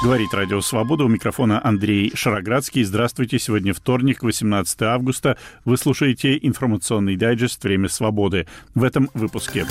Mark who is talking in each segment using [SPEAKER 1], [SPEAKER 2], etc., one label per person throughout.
[SPEAKER 1] Говорит Радио Свобода. У микрофона Андрей Шароградский. Здравствуйте. Сегодня вторник, 18 августа. Вы слушаете информационный дайджест «Время свободы». В этом выпуске.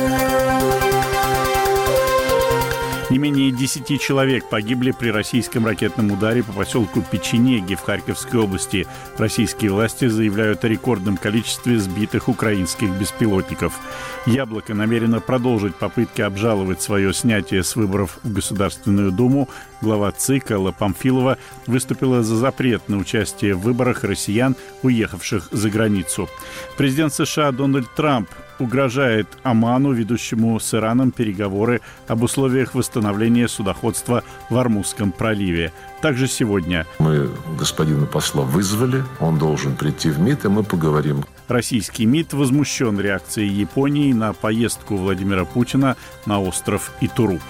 [SPEAKER 1] Не менее 10 человек погибли при российском ракетном ударе по поселку Печенеги в Харьковской области. Российские власти заявляют о рекордном количестве сбитых украинских беспилотников. «Яблоко» намерено продолжить попытки обжаловать свое снятие с выборов в Государственную Думу. Глава ЦИК Элла Памфилова выступила за запрет на участие в выборах россиян, уехавших за границу. Президент США Дональд Трамп угрожает Оману, ведущему с Ираном переговоры об условиях восстановления судоходства в Ормузском проливе. Также сегодня
[SPEAKER 2] мы господина посла вызвали, он должен прийти в МИД, и мы поговорим.
[SPEAKER 1] Российский МИД возмущен реакцией Японии на поездку Владимира Путина на остров Итуруп.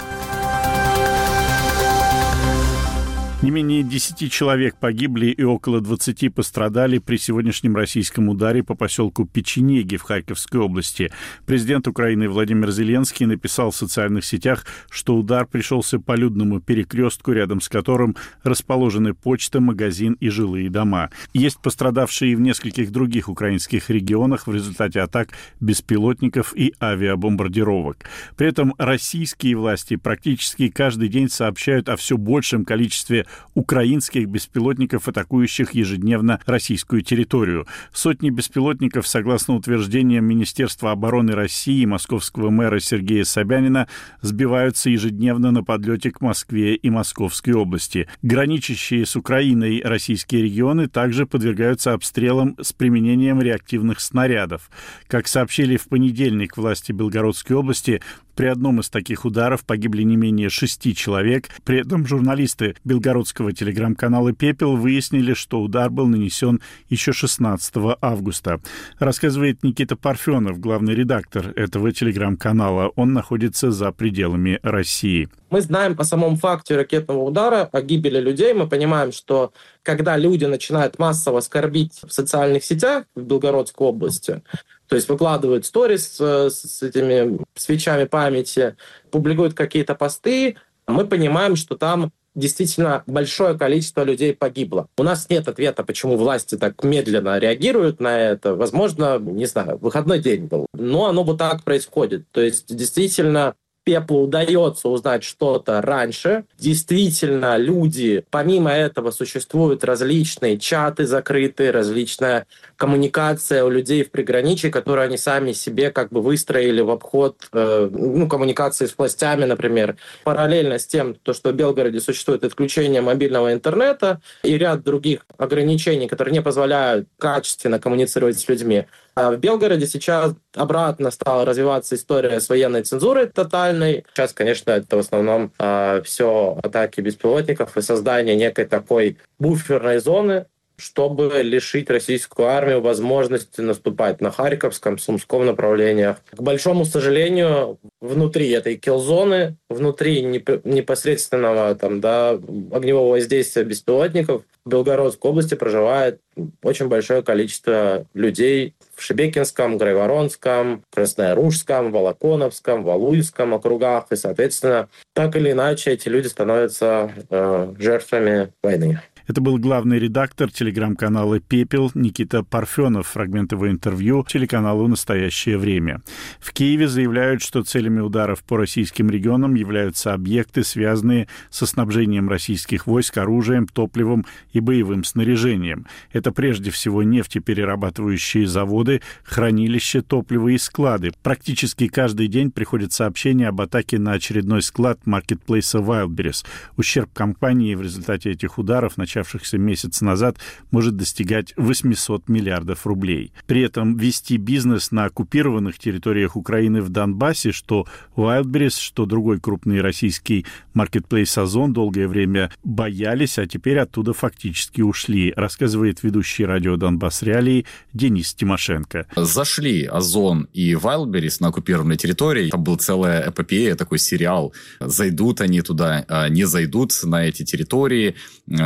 [SPEAKER 1] Не менее 10 человек погибли и около 20 пострадали при сегодняшнем российском ударе по поселку Печенеги в Харьковской области. Президент Украины Владимир Зеленский написал в социальных сетях, что удар пришелся по людному перекрестку, рядом с которым расположены почта, магазин и жилые дома. Есть пострадавшие в нескольких других украинских регионах в результате атак беспилотников и авиабомбардировок. При этом российские власти практически каждый день сообщают о все большем количестве украинских беспилотников, атакующих ежедневно российскую территорию. Сотни беспилотников, согласно утверждениям Министерства обороны России и московского мэра Сергея Собянина, сбиваются ежедневно на подлете к Москве и Московской области. Граничащие с Украиной российские регионы также подвергаются обстрелам с применением реактивных снарядов. Как сообщили в понедельник власти Белгородской области, при одном из таких ударов погибли не менее 6 человек. При этом журналисты белгородского телеграм-канала «Пепел» выяснили, что удар был нанесен еще 16 августа. Рассказывает Никита Парфенов, главный редактор этого телеграм-канала. Он находится за пределами России.
[SPEAKER 3] Мы знаем по самому факту ракетного удара, о гибели людей. Мы понимаем, что когда люди начинают массово скорбить в социальных сетях в Белгородской области, то есть выкладывают сторис с этими свечами памяти, публикуют какие-то посты, мы понимаем, что там действительно большое количество людей погибло. У нас нет ответа, почему власти так медленно реагируют на это. Возможно, не знаю, выходной день был. Но оно вот так происходит. То есть действительно Пеплу удается узнать что-то раньше. Действительно, люди, помимо этого, существуют различные чаты закрытые, различная коммуникация у людей в приграничье, которую они сами себе как бы выстроили в обход коммуникации с властями, например. Параллельно с тем, что в Белгороде существует отключение мобильного интернета и ряд других ограничений, которые не позволяют качественно коммуницировать с людьми. В Белгороде сейчас обратно стала развиваться история с военной цензурой тотальной. Сейчас, конечно, это в основном все атаки беспилотников и создание некой такой буферной зоны, чтобы лишить российскую армию возможности наступать на Харьковском, Сумском направлениях. К большому сожалению, внутри этой киллзоны, внутри непосредственного огневого воздействия беспилотников в Белгородской области проживает очень большое количество людей в Шебекинском, Грайворонском, Красноярушском, Волоконовском, Валуйском округах. И, соответственно, так или иначе эти люди становятся жертвами войны.
[SPEAKER 1] Это был главный редактор телеграм-канала «Пепел» Никита Парфенов. Фрагмент его интервью телеканалу «Настоящее время». В Киеве заявляют, что целями ударов по российским регионам являются объекты, связанные со снабжением российских войск оружием, топливом и боевым снаряжением. Это прежде всего нефтеперерабатывающие заводы, хранилища топлива и склады. Практически каждый день приходят сообщения об атаке на очередной склад маркетплейса Wildberries. Ущерб компании в результате этих ударов, начавшихся месяц назад, может достигать 800 миллиардов рублей. При этом вести бизнес на оккупированных территориях Украины в Донбассе, что Wildberries, что другой крупный российский маркетплейс Озон, долгое время боялись, а теперь оттуда фактически ушли, рассказывает ведущий радио «Донбасс Реалии» Денис Тимошенко.
[SPEAKER 4] Зашли Озон и Wildberries на оккупированной территории. Там была целая эпопея, такой сериал. Зайдут они туда, не зайдут на эти территории. Допустим,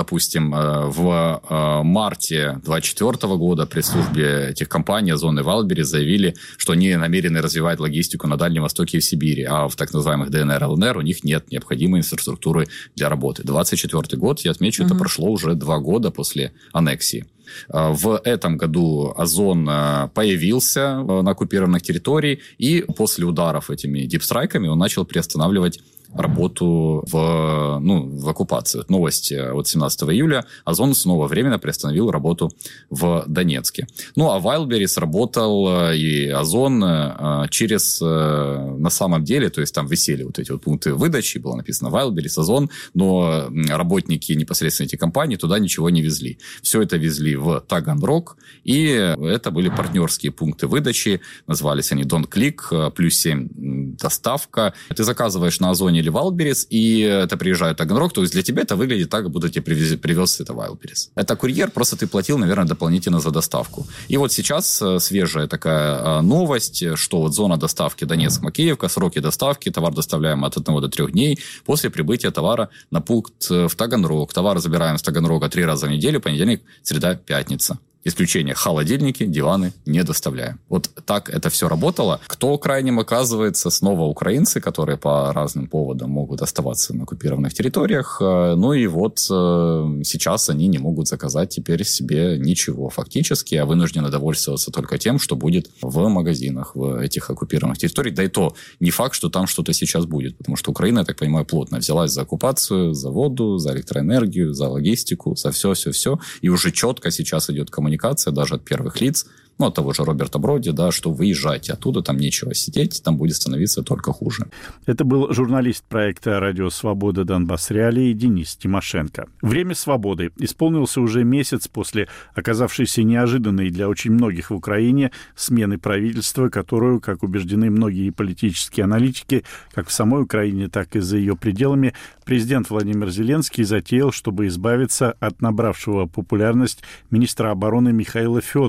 [SPEAKER 4] допустим, в марте 2024 года пресс-службе этих компаний Озон и Wildberries заявили, что они намерены развивать логистику на Дальнем Востоке и в Сибири, а в так называемых ДНР, ЛНР у них нет необходимой инфраструктуры для работы. 2024 год, я отмечу, это прошло уже 2 года после аннексии. В этом году Озон появился на оккупированных территориях, и после ударов этими дипстрайками он начал приостанавливать работу в оккупации. Новость от 17 июля. Озон снова временно приостановил работу в Донецке. Ну, а Wildberries работал и Озон через, на самом деле, то есть там висели вот эти вот пункты выдачи, было написано Wildberries, Озон, но работники непосредственно этих компаний туда ничего не везли. Все это везли в Таганрог, и это были партнерские пункты выдачи. Назывались они Don't Click, +7 доставка. Ты заказываешь на Озоне или Wildberries, и это приезжает в Таганрог, то есть для тебя это выглядит так, как будто тебе привез это Wildberries. Это курьер, просто ты платил, наверное, дополнительно за доставку. И вот сейчас свежая такая новость, что вот зона доставки Донецк-Макеевка, сроки доставки, товар доставляем от 1 до 3 дней после прибытия товара на пункт в Таганрог. Товар забираем с Таганрога 3 раза в неделю, понедельник, среда, пятница. Исключение: холодильники, диваны не доставляем. Вот так это все работало. Кто крайним оказывается? Снова украинцы, которые по разным поводам могут оставаться на оккупированных территориях. Ну и вот сейчас они не могут заказать теперь себе ничего фактически, а вынуждены довольствоваться только тем, что будет в магазинах в этих оккупированных территориях. Да и то не факт, что там что-то сейчас будет, потому что Украина, я так понимаю, плотно взялась за оккупацию, за воду, за электроэнергию, за логистику, за все-все-все. И уже четко сейчас идет коммуникация даже от первых лиц, от того же Роберта Броди, да, что выезжайте оттуда, там нечего сидеть, там будет становиться только хуже.
[SPEAKER 1] Это был журналист проекта «Радио Свобода. Донбасс Реалии» Денис Тимошенко. Время свободы. Исполнился уже месяц после оказавшейся неожиданной для очень многих в Украине смены правительства, которую, как убеждены многие политические аналитики, как в самой Украине, так и за ее пределами, президент Владимир Зеленский затеял, чтобы избавиться от набравшего популярность министра обороны Михаила Федорова.